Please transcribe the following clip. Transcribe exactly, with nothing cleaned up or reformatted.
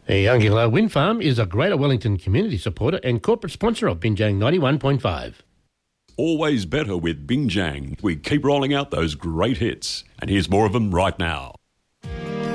The Youngilla Wind Farm is a Greater Wellington community supporter and corporate sponsor of Binjang ninety-one point five. Always better with Binjang. We keep rolling out those great hits. And here's more of them right now.